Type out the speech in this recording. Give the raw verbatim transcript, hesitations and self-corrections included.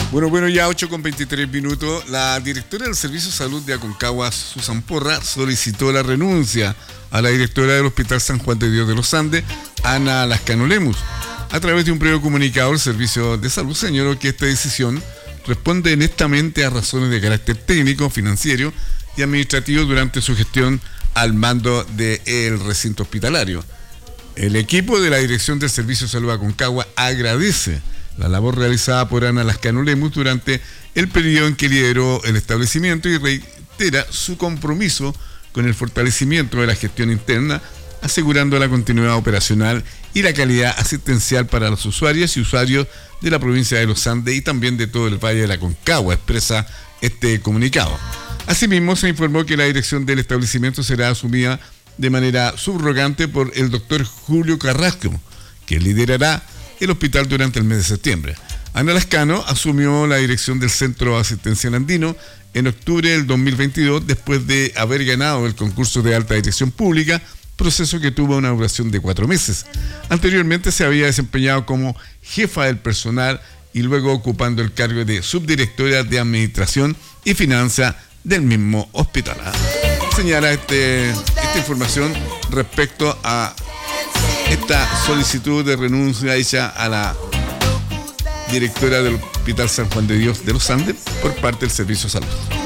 Bueno, bueno, ya ocho con veintitrés minutos. La directora del Servicio de Salud de Aconcagua, Susan Porra, solicitó la renuncia a la directora del Hospital San Juan de Dios de los Andes, Ana Lascano Lemus. A través de un breve comunicado, el Servicio de Salud señaló que esta decisión responde honestamente a razones de carácter técnico, financiero y administrativo durante su gestión al mando del recinto hospitalario. El equipo de la Dirección del Servicio de Salud Aconcagua agradece la labor realizada por Ana Lascano Lemus durante el periodo en que lideró el establecimiento y reitera su compromiso con el fortalecimiento de la gestión interna, asegurando la continuidad operacional y la calidad asistencial para los usuarios y usuarios de la provincia de Los Andes y también de todo el Valle de la Aconcagua, expresa este comunicado. Asimismo, se informó que la dirección del establecimiento será asumida de manera subrogante por el doctor Julio Carrasco, que liderará el hospital durante el mes de septiembre. Ana Lascano asumió la dirección del Centro Asistencial Andino en octubre del dos mil veintidós después de haber ganado el concurso de alta dirección pública, proceso que tuvo una duración de cuatro meses. Anteriormente se había desempeñado como jefa del personal y luego ocupando el cargo de subdirectora de Administración y Finanzas del mismo hospital. Señala este, esta información respecto a esta solicitud de renuncia hecha a la directora del Hospital San Juan de Dios de los Andes por parte del Servicio de Salud.